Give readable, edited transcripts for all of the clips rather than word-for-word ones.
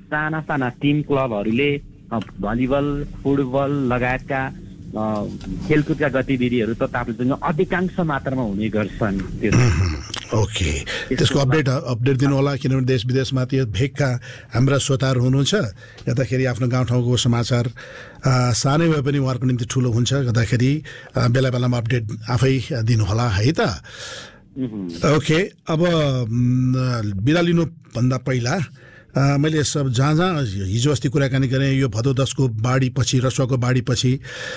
साना साना टिम क्लबहरूले भलिबल फुटबल लगायतका खेलकुदका गतिविधिहरू त ताप्लेजुङमा अधिकांश मात्रामा हुने गर्छन्। ओके, त्यसको अपडेट दिनु होला, किनभने देश विदेशमा त्यो भेगका हाम्रा श्रोताहरू हुनुहुन्छ। गर्दाखेरि आफ्नो गाउँठाउँको समाचार सानै भए पनि उहाँहरूको निम्ति ठुलो हुन्छ, गर्दाखेरि बेला बेलामा अपडेट आफै दिनुहोला है त। ओके, अब बिदा लिनुभन्दा पहिला मैले सब जहाँ हिजो अस्ति कुराकानी गरेँ यो भदौ 10को बाढीपछि, रसुवाको बाढीपछि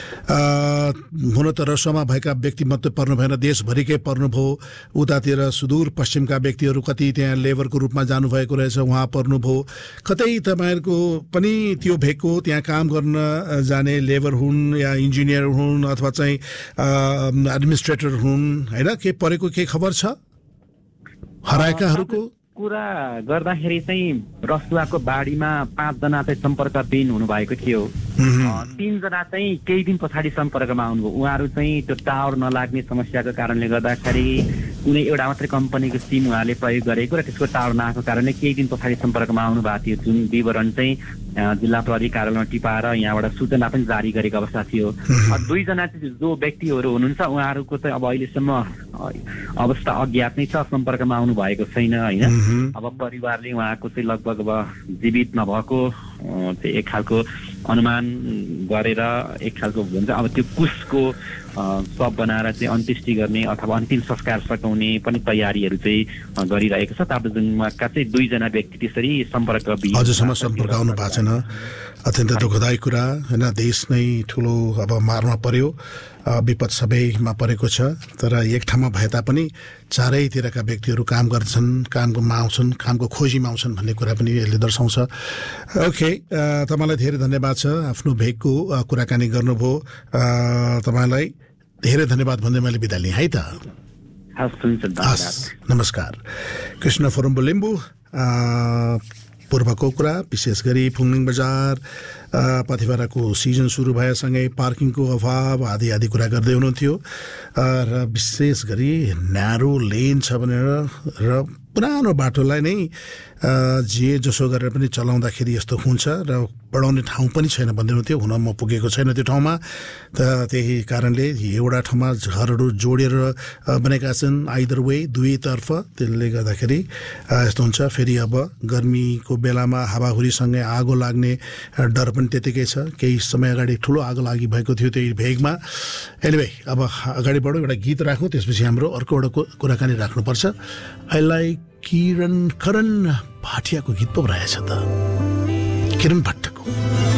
हुन त रसुवामा भएका व्यक्तिमत्व पर्नु भएन, देशभरिकै पर्नुभयो। उतातिर सुदूर पश्चिमका व्यक्तिहरू कति त्यहाँ लेबरको रूपमा जानुभएको रहेछ, उहाँ पर्नुभयो। कतै तपाईँहरूको पनि त्यो भेगको त्यहाँ काम गर्न जाने लेबर हुन् या इन्जिनियर हुन् अथवा चाहिँ एडमिनिस्ट्रेटर हुन्, होइन, के परेको के खबर छ हराएकाहरूको? कुरा गर्दाखेरि चाहिँ रसुवाको बाढीमा 5 जना चाहिँ सम्पर्कविहीन हुनुभएको थियो। 3 जना चाहिँ केही दिन पछाडि सम्पर्कमा आउनुभयो। उहाँहरू चाहिँ त्यो टावर नलाग्ने समस्याको कारणले गर्दाखेरि कुनै एउटा मात्रै कम्पनीको सिम उहाँले प्रयोग गरेको र त्यसको टावर नआएको कारणले केही दिन पछाडि सम्पर्कमा आउनु भएको थियो, जुन विवरण चाहिँ जिल्ला प्रहरी कार्यालयमा टिपाएर यहाँबाट सूचना पनि जारी गरेको अवस्था थियो। 2 जना चाहिँ जो व्यक्तिहरू हुनुहुन्छ उहाँहरूको चाहिँ अब अहिलेसम्म अवस्था अज्ञात नै छ, सम्पर्कमा आउनु भएको छैन, होइन। अब परिवारले उहाँको चाहिँ लगभग अब जीवित नभएको चाहिँ एक खालको अनुमान गरेर एक खालको भन्छ अब त्यो कुशको सब बनाएर चाहिँ अन्त्येष्टि गर्ने अथवा अन्तिम संस्कार सकाउने पनि तयारीहरू चाहिँ गरिरहेको छ। ताप्लेजुङका चाहिँ 2 जना व्यक्ति त्यसरी अझसम्म सम्पर्क आउनु भएको छैन। अत्यन्त दुःखदायी कुरा, होइन। देश नै ठुलो अब मारमा पर्यो, विपद सबैमा परेको छ, तर एक ठाउँमा भए तापनि चारैतिरका व्यक्तिहरू काम गर्छन्, काममा आउँछन्, कामको खोजीमा आउँछन् भन्ने कुरा पनि यसले दर्शाउँछ। ओके, तपाईँलाई धेरै धन्यवाद छ, आफ्नो भेगको कुराकानी गर्नुभयो, तपाईँलाई धेरै धन्यवाद भन्दै मैले बिदा लिएँ है त। हस्, नमस्कार। कृष्ण फोरम्बो लिम्बू पूर्वको कुरा, विशेष गरी फुङनिङ बजार पथिभराको सिजन सुरु भएसँगै पार्किङको अभाव आदि कुरा गर्दै हुनुहुन्थ्यो र विशेष गरी न्यारो लेन छ भनेर र पुरानो बाटोलाई नै जे जसो गरेर पनि चलाउँदाखेरि यस्तो हुन्छ र बढाउने ठाउँ पनि छैन भन्दै हुनुहुन्थ्यो। हुन म पुगेको छैन त्यो ठाउँमा, त त्यही कारणले एउटा ठाउँमा घरहरू जोडेर बनेका छन् आइदर वे, दुवैतर्फ। त्यसले गर्दाखेरि यस्तो हुन्छ। फेरि अब गर्मीको बेलामा हावाहुरीसँगै आगो लाग्ने डर पनि त्यतिकै छ। केही समय अगाडि ठुलो आगो लागि भएको थियो त्यही भेगमा। एनिवे, अब अगाडि बढौँ, एउटा गीत राखौँ, त्यसपछि हाम्रो अर्को एउटा कुराकानी राख्नुपर्छ। अहिले करण भाटियाको गीत पो रहेछ त, किरण भट्टको।